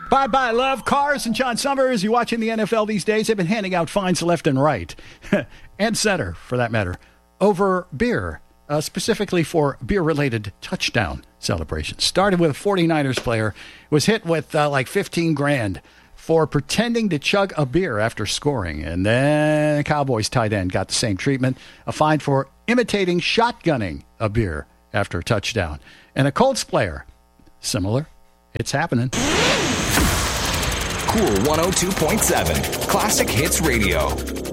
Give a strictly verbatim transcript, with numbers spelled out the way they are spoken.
Bye-bye, love. Cars and John Summers. You watching the N F L these days? They've been handing out fines left and right, and center, for that matter, over beer, uh, specifically for beer-related touchdown celebrations. Started with a 49ers player, was hit with uh, like fifteen grand for pretending to chug a beer after scoring. And then Cowboys tight end got the same treatment, a fine for imitating shotgunning a beer after a touchdown. And a Colts player, similar. It's happening. Cool one oh two point seven, Classic Hits Radio.